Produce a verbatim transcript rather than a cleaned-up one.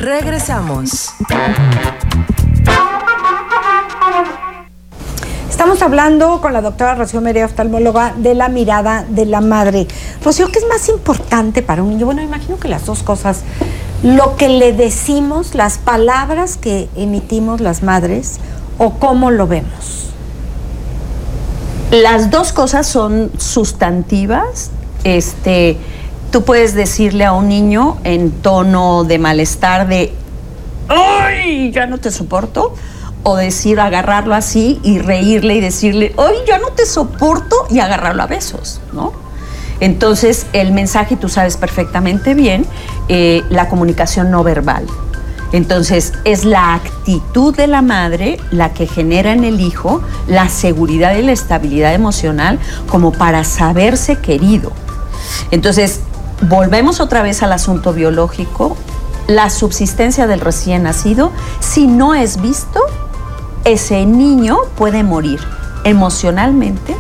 Regresamos. Estamos hablando con la doctora Rocío Merea, oftalmóloga, de la mirada de la madre. Rocío, ¿qué es más importante para un niño? Bueno, imagino que las dos cosas. Lo que le decimos, las palabras que emitimos las madres, o cómo lo vemos. Las dos cosas son sustantivas. Este, tú puedes decirle a un niño en tono de malestar de ¡ay! Ya no te soporto. O decir, agarrarlo así y reírle y decirle, ¡ay, ya no te soporto! Y agarrarlo a besos, ¿no? Entonces, el mensaje, tú sabes perfectamente bien, eh, la comunicación no verbal. Entonces, es la actitud de la madre la que genera en el hijo la seguridad y la estabilidad emocional como para saberse querido. Entonces, volvemos otra vez al asunto biológico. La subsistencia del recién nacido, si no es visto, ese niño puede morir emocionalmente,